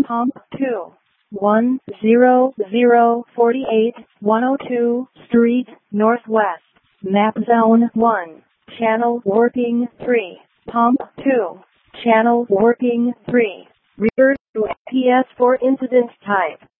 Pump 2. 10048 102 Street, Northwest. Map Zone 1. Channel working 3. Pump 2. Channel working 3. Revert to PS4 incident type.